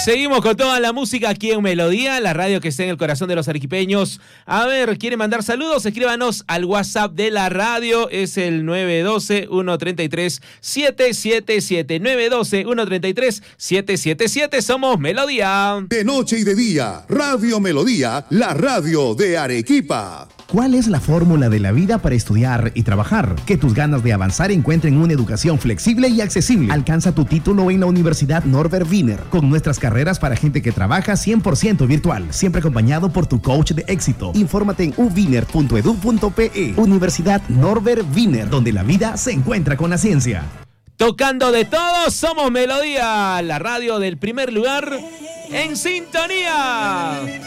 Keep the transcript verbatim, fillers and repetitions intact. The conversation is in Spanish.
Seguimos con toda la música aquí en Melodía, la radio que está en el corazón de los arequipeños. A ver, ¿quiere mandar saludos? Escríbanos al WhatsApp de la radio, es el nueve uno dos, uno tres tres, siete siete siete, nueve uno dos, uno tres tres, siete siete siete, somos Melodía. De noche y de día, Radio Melodía, la radio de Arequipa. ¿Cuál es la fórmula de la vida para estudiar y trabajar? Que tus ganas de avanzar encuentren una educación flexible y accesible. Alcanza tu título en la Universidad Norbert Wiener, con nuestras carreras para gente que trabaja cien por ciento virtual, siempre acompañado por tu coach de éxito. Infórmate en u wiener punto edu punto pe. Universidad Norbert Wiener, donde la vida se encuentra con la ciencia. Tocando de todo, somos Melodía, la radio del primer lugar en sintonía.